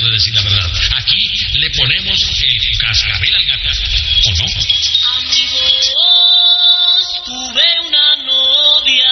de decir la verdad. Aquí le ponemos el cascabel al gato, ¿o no? Amigos, tuve una novia.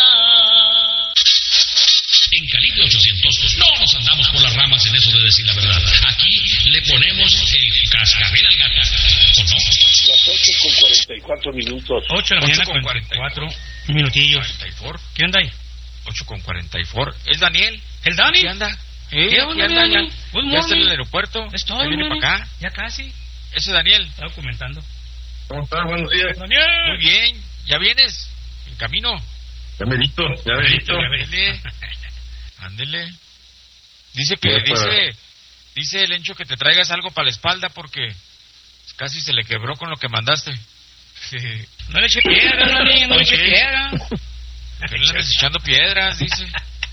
En Calibre 800 no nos andamos por las ramas en eso de decir la verdad. Aquí le ponemos el cascabel al gato, ¿o no? Las 8:44. 8 de la mañana con 44 minutillos. 44. ¿Qué onda ahí? 8:44. ¿Es Daniel? ¿El Dani? ¿Qué anda? ¿Qué onda, anda? Dani? ¿Ya, Good ya está en morning. el aeropuerto? Es todo, ¿Ya viene Dani. para acá? Ya casi. ¿Ese Daniel? Estaba comentando. ¿Cómo estás? Buenos días. ¡Daniel! Muy bien. ¿Ya vienes? ¿En camino? Ya me visto. Ándele. Ándele. Dice que, dice el Encho que te traigas algo para la espalda porque casi se le quebró con lo que mandaste. No le eche piedra, Dani, no le eche piedra. Que no le andes echando piedras, dice.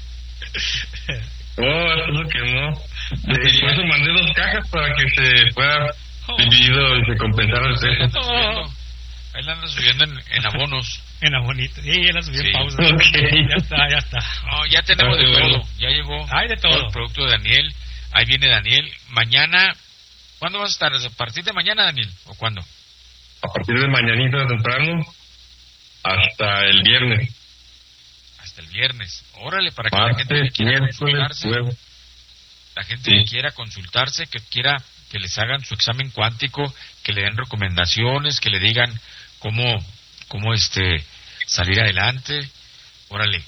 Oh, eso es lo que no. Por eso mandé 2 cajas para que se fuera dividido y se compensara el peso. Ahí la anda subiendo en abonos. En la bonita. Sí, ya la subí en Sí. pausa. Ok. Ya está. No, ya tenemos de todo. Ya llegó Hay de todo. el producto de Daniel. Ahí viene Daniel. Mañana, ¿cuándo vas a estar? ¿A partir de mañana, Daniel? ¿O cuándo? A partir de mañanita temprano hasta el viernes. Hasta el viernes. Órale, para que la gente que Martes, quiera miércoles, consultarse, jueves. la gente Sí. que quiera consultarse, que quiera que les hagan su examen cuántico, que le den recomendaciones, que le digan cómo salir adelante. Órale,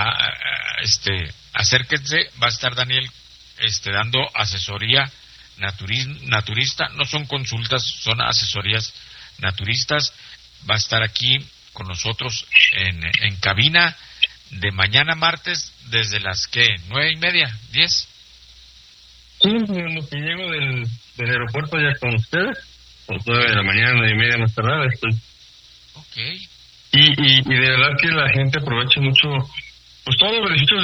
acérquense, va a estar Daniel dando asesoría naturista, no son consultas, son asesorías naturistas. Va a estar aquí con nosotros en cabina de mañana martes desde las 9:30, 10. Sí, en lo que llego del aeropuerto ya con ustedes, a las 9 de la mañana, 9:30 más tardar estoy. Ok. Y de verdad que la gente aprovecha mucho, pues todos los beneficios